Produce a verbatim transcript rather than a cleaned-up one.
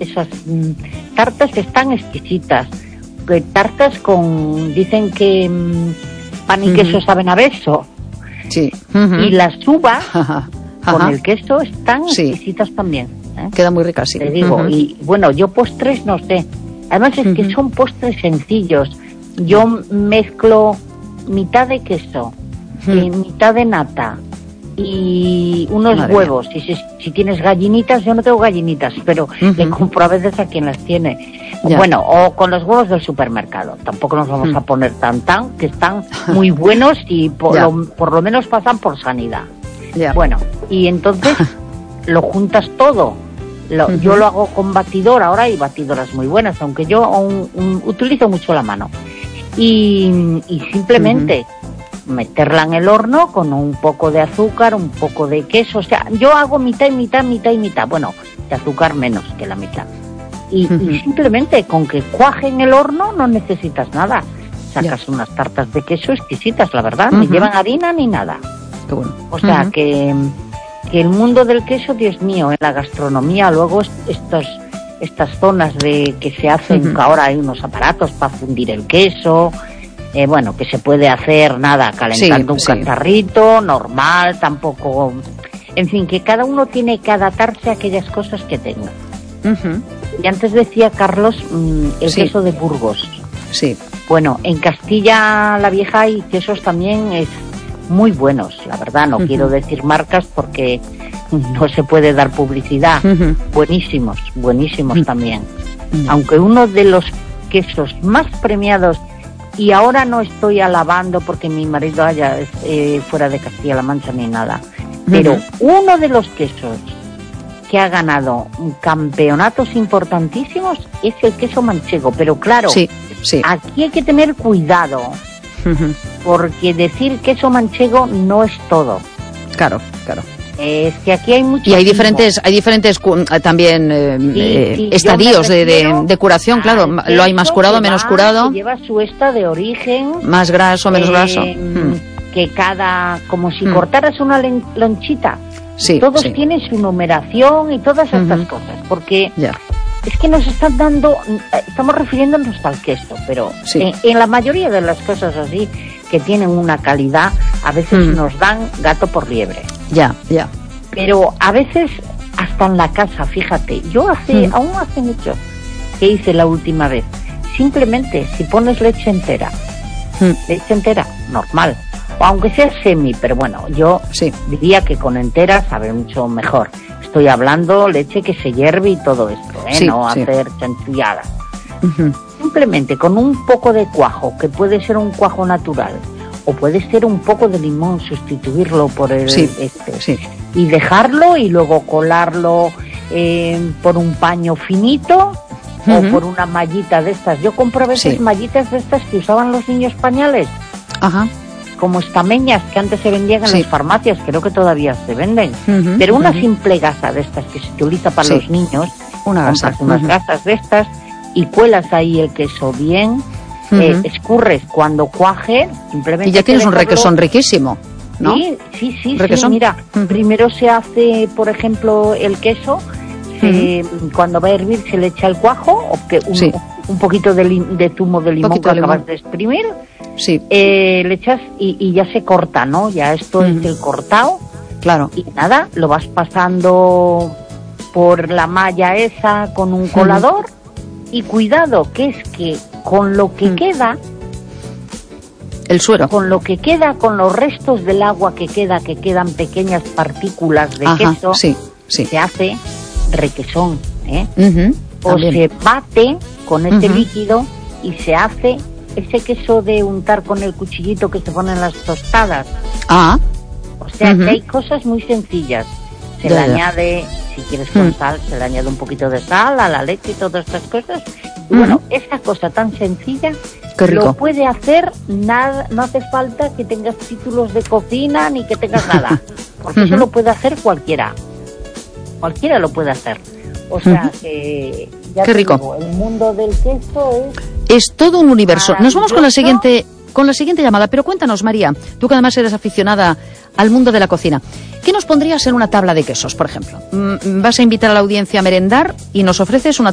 esas mm, tartas están exquisitas. Que tartas con, dicen que mm, pan y uh-huh. queso saben a beso. Sí. Uh-huh. Y las uvas Ajá. con Ajá. el queso están sí. exquisitas también. ¿eh? Queda muy rica, sí. Te digo, uh-huh. y bueno, yo postres no sé. Además es uh-huh. que son postres sencillos. Yo mezclo mitad de queso, uh-huh. y mitad de nata y unos Madre huevos. Y si, si tienes gallinitas, yo no tengo gallinitas, pero uh-huh. le compro a veces a quien las tiene. Ya. Bueno, o con los huevos del supermercado. Tampoco nos vamos uh-huh. a poner tan tan, que están muy buenos y por, lo, por lo menos pasan por sanidad. Ya. Bueno, y entonces lo juntas todo. Lo, uh-huh. Yo lo hago con batidora, ahora hay batidoras muy buenas, aunque yo un, un, utilizo mucho la mano. Y, y simplemente uh-huh. meterla en el horno con un poco de azúcar, un poco de queso. O sea, yo hago mitad y mitad, mitad y mitad. Bueno, de azúcar menos que la mitad. Y, uh-huh. y simplemente con que cuaje en el horno no necesitas nada. Sacas ya. unas tartas de queso exquisitas, la verdad. Uh-huh. Ni llevan harina ni nada. Qué bueno. O sea, uh-huh. que, que el mundo del queso, Dios mío, en la gastronomía, luego estos, estas zonas de que se hacen, uh-huh. que ahora hay unos aparatos para fundir el queso, eh, bueno, que se puede hacer, nada, calentando sí, un sí. cacharrito, normal, tampoco... En fin, que cada uno tiene que adaptarse a aquellas cosas que tenga. Uh-huh. Y antes decía Carlos, mmm, el sí. queso de Burgos. Sí. Bueno, en Castilla la Vieja hay quesos también es muy buenos, la verdad. No uh-huh. quiero decir marcas porque no se puede dar publicidad. Uh-huh. Buenísimos, buenísimos uh-huh. también. Uh-huh. Aunque uno de los quesos más premiados, y ahora no estoy alabando porque mi marido haya eh, fuera de Castilla-La Mancha ni nada, uh-huh. pero uno de los quesos que ha ganado campeonatos importantísimos es el queso manchego, pero claro, sí, sí. aquí hay que tener cuidado, uh-huh. porque decir queso manchego no es todo. Claro, claro. Es que aquí hay mucho. Y hay diferentes, hay diferentes también eh, sí, eh, sí, estadios de, de, de curación, claro. Lo hay más curado, menos va, curado. Que lleva su esta de origen. Más graso, menos eh, graso. Hmm. Que cada, como si hmm. cortaras una lonchita. Sí, todos sí. tienen su numeración y todas estas uh-huh. cosas, porque yeah. es que nos están dando, estamos refiriéndonos al queso, pero sí. en, en la mayoría de las cosas así que tienen una calidad, a veces uh-huh. nos dan gato por liebre. Ya, yeah, ya. Yeah. Pero a veces hasta en la casa, fíjate, yo hace, uh-huh. aún hace mucho que hice la última vez, simplemente si pones leche entera, uh-huh. leche entera, normal, aunque sea semi, pero bueno, yo sí. diría que con entera sabe mucho mejor. Estoy hablando leche que se hierve y todo esto, ¿eh? Sí, no sí. hacer chanchulladas. Uh-huh. Simplemente con un poco de cuajo, que puede ser un cuajo natural, o puede ser un poco de limón, sustituirlo por el sí, este, sí. y dejarlo y luego colarlo eh, por un paño finito uh-huh. o por una mallita de estas. Yo compro a veces sí. mallitas de estas que usaban los niños pañales. Ajá. Como estameñas que antes se vendían en sí. las farmacias, creo que todavía se venden, uh-huh, pero una uh-huh. simple gasa de estas que se utiliza para sí. los niños, una gasa, unas uh-huh. gasas de estas y cuelas ahí el queso bien, uh-huh. eh, escurres cuando cuaje, simplemente... Y ya tienes un requesón riquísimo, ¿no? Sí, sí, sí, sí mira, uh-huh. primero se hace, por ejemplo, el queso, se, uh-huh. cuando va a hervir se le echa el cuajo, o que un, sí. un poquito de, lim, de zumo de limón que acabas limón. de exprimir, sí. eh, le echas y, y ya se corta, ¿no? Ya esto uh-huh. es el cortado. Claro. Y nada, lo vas pasando por la malla esa con un colador uh-huh. y cuidado, que es que con lo que uh-huh. queda... El suero. Con lo que queda, con los restos del agua que queda, que quedan pequeñas partículas de Ajá, queso, sí, sí. se hace requesón, ¿eh? Uh-huh. O También. se bate con ese uh-huh. líquido y se hace ese queso de untar con el cuchillito que se pone en las tostadas. Ah. O sea, uh-huh. que hay cosas muy sencillas. Se ya, le ya. añade, si quieres con uh-huh. sal, se le añade un poquito de sal a la leche y todas estas cosas. Y uh-huh. bueno, esa cosa tan sencilla lo puede hacer, nada, no hace falta que tengas títulos de cocina ni que tengas nada. Porque uh-huh. eso lo puede hacer cualquiera. Cualquiera lo puede hacer. O sea, uh-huh. que... Ya Qué rico. Digo, el mundo del queso es... Es todo un universo. Nos vamos con la siguiente con la siguiente llamada. Pero cuéntanos, María, tú que además eres aficionada al mundo de la cocina, ¿qué nos pondrías en una tabla de quesos, por ejemplo? Vas a invitar a la audiencia a merendar y nos ofreces una